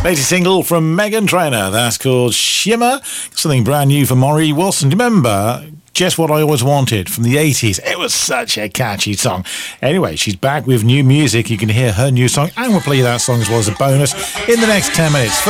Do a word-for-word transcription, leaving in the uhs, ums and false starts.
Latest single from Meghan Trainor. That's called Shimmer. Something brand new for Maury Wilson. Do you remember Just What I Always Wanted from the eighties? It was such a catchy song. Anyway, she's back with new music. You can hear her new song, and we'll play you that song as well as a bonus in the next ten minutes.